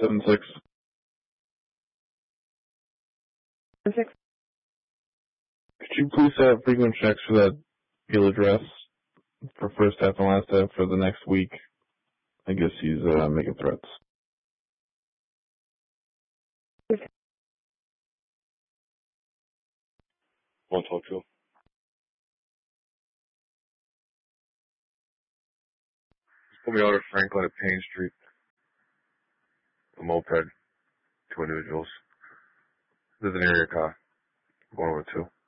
7-6. 6. Could you please have frequent checks for that appeal address for first half and last half for the next week? I guess he's making threats. 112. Put me out at Franklin at Payne Street. A moped. 2 individuals. There's an area car. Going over 2.